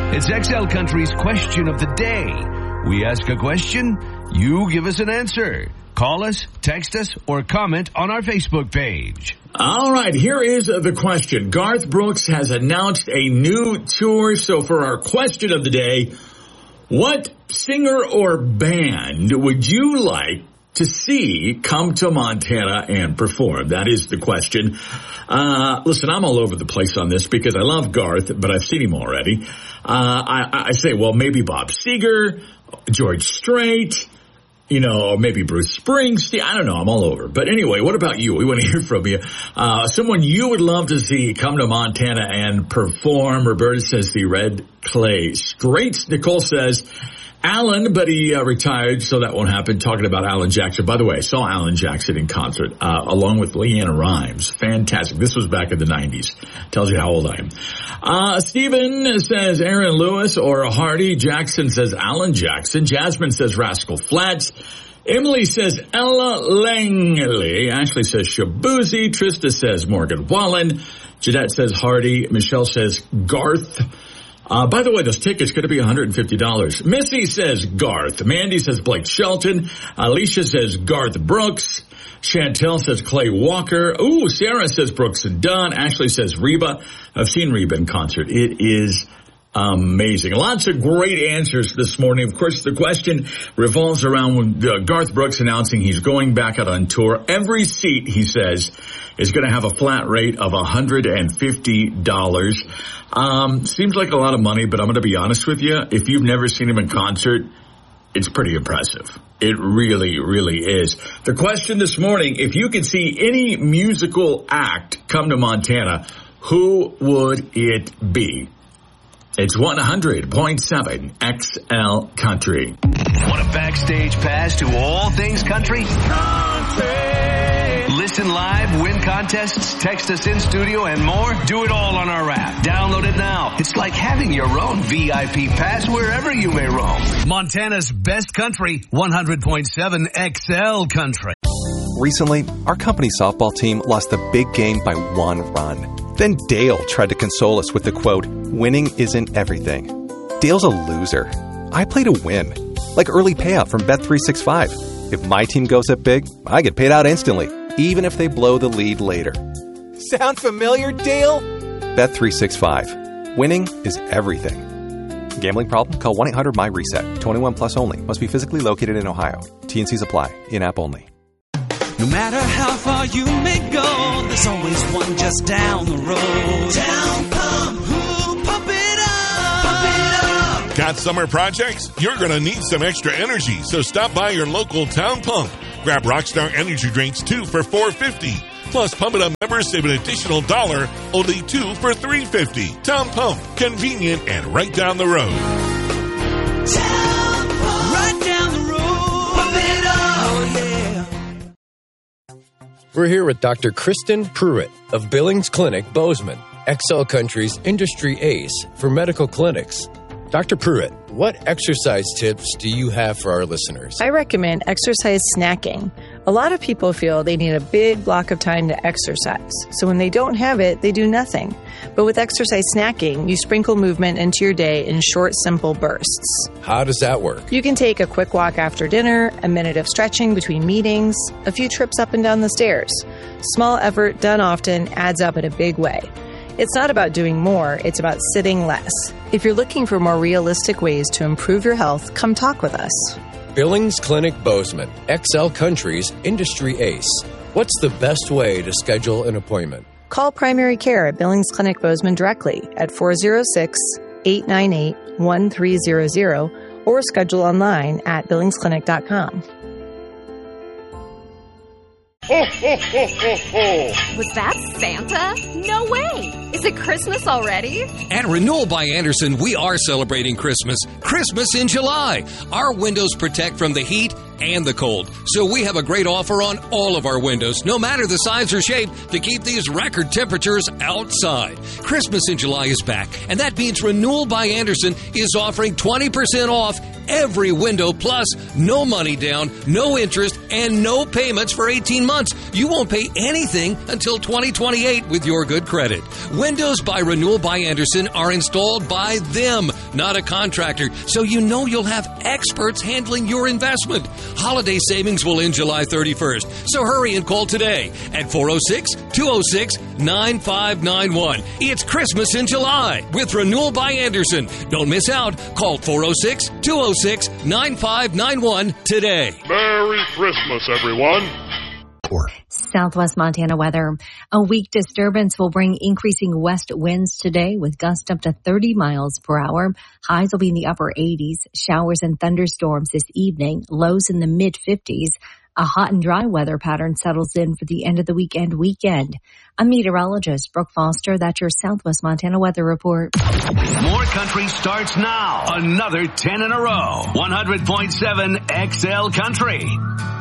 It's XL Country's question of the day. We ask a question, you give us an answer. Call us, text us, or comment on our Facebook page. All right, here is the question. Garth Brooks has announced a new tour. So for our question of the day, what singer or band would you like to see come to Montana and perform? That is the question. Listen, I'm all over the place on this because I love Garth, but I've seen him already. I say, well, maybe Bob Seger, George Strait, or maybe Bruce Springsteen. I don't know. I'm all over. But anyway, what about you? We want to hear from you. Someone you would love to see come to Montana and perform. Roberta says the Red Clay Straits. Nicole says Alan, but he retired, so that won't happen. Talking about Alan Jackson. By the way, I saw Alan Jackson in concert along with Leanna Rimes. Fantastic. This was back in the 90s. Tells you how old I am. Stephen says Aaron Lewis or Hardy. Jackson says Alan Jackson. Jasmine says Rascal Flatts. Emily says Ella Langley. Ashley says Shabuzi. Trista says Morgan Wallen. Jeanette says Hardy. Michelle says Garth. By the way, those tickets going to be $150. Missy says Garth. Mandy says Blake Shelton. Alicia says Garth Brooks. Chantel says Clay Walker. Ooh, Sarah says Brooks and Dunn. Ashley says Reba. I've seen Reba in concert. It is amazing. Lots of great answers this morning. Of course, the question revolves around Garth Brooks announcing he's going back out on tour. Every seat, he says, is going to have a flat rate of $150. Seems like a lot of money, but I'm going to be honest with you. If you've never seen him in concert, it's pretty impressive. It really, really is. The question this morning, if you could see any musical act come to Montana, who would it be? It's 100.7 XL Country. Want a backstage pass to all things country? Listen live, win contests, text us in studio, and more? Do it all on our app. Download it now. It's like having your own VIP pass wherever you may roam. Montana's best country, 100.7 XL Country. Recently, our company softball team lost the big game by 1 run. Then Dale tried to console us with the quote, "Winning isn't everything." Dale's a loser. I play to win. Like early payout from Bet365. If my team goes up big, I get paid out instantly, even if they blow the lead later. Sound familiar, Dale? Bet365. Winning is everything. Gambling problem? Call 1-800-MY-RESET. 21 plus only. Must be physically located in Ohio. T&Cs apply. In-app only. No matter how far you may go, there's always one just down the road. Down Pump. Ooh, pump it up. Pump it up. Got summer projects? You're going to need some extra energy, so stop by your local Town Pump. Grab Rockstar Energy Drinks 2 for $4.50. Plus, Pump It Up members save an additional $1, only 2 for $3.50. Town Pump, convenient and right down the road. Town Pump. Right down the road. Pump it up. Oh, yeah. We're here with Dr. Kristen Pruitt of Billings Clinic, Bozeman, XL Country's industry ace for medical clinics. Dr. Pruitt, what exercise tips do you have for our listeners? I recommend exercise snacking. A lot of people feel they need a big block of time to exercise. So when they don't have it, they do nothing. But with exercise snacking, you sprinkle movement into your day in short, simple bursts. How does that work? You can take a quick walk after dinner, a minute of stretching between meetings, a few trips up and down the stairs. Small effort done often adds up in a big way. It's not about doing more, it's about sitting less. If you're looking for more realistic ways to improve your health, come talk with us. Billings Clinic Bozeman, XL Country's industry ace. What's the best way to schedule an appointment? Call primary care at Billings Clinic Bozeman directly at 406-898-1300 or schedule online at billingsclinic.com. Was that Santa? No way! Is it Christmas already? At Renewal by Andersen, we are celebrating Christmas. Christmas in July. Our windows protect from the heat and the cold. So we have a great offer on all of our windows, no matter the size or shape, to keep these record temperatures outside. Christmas in July is back, and that means Renewal by Andersen is offering 20% off every window, plus no money down, no interest, and no payments for 18 months. You won't pay anything until 2028 with your good credit. Windows by Renewal by Andersen are installed by them, not a contractor, so you know you'll have experts handling your investment. Holiday savings will end July 31st, so hurry and call today at 406-206-9591. It's Christmas in July with Renewal by Andersen. Don't miss out. Call 406-206-9591 today. Merry Christmas, everyone. Southwest Montana weather. A weak disturbance will bring increasing west winds today with gusts up to 30 miles per hour. Highs will be in the upper 80s. Showers and thunderstorms this evening. Lows in the mid-50s. A hot and dry weather pattern settles in for the end of the weekend. I'm meteorologist Brooke Foster. That's your Southwest Montana weather report. More country starts now. Another 10 in a row. 100.7 XL Country.